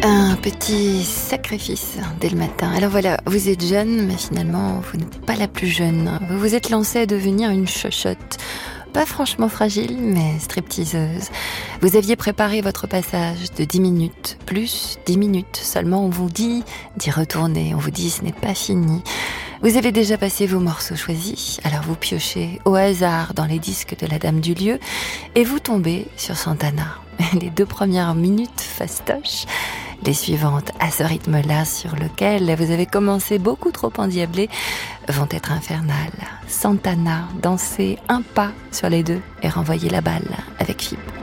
Un petit sacrifice dès le matin. Alors voilà, vous êtes jeune, mais finalement, vous n'êtes pas la plus jeune. Vous vous êtes lancée à devenir une chochotte. Pas franchement fragile, mais stripteaseuse. Vous aviez préparé votre passage de 10 minutes, plus 10 minutes. Seulement, on vous dit d'y retourner. On vous dit ce n'est pas fini. Vous avez déjà passé vos morceaux choisis, alors vous piochez au hasard dans les disques de la dame du lieu et vous tombez sur Santana. Les 2 premières minutes fastoches, les suivantes à ce rythme-là sur lequel vous avez commencé beaucoup trop endiablé vont être infernales. Santana, dansez un pas sur les 2 et renvoyez la balle avec Fibre.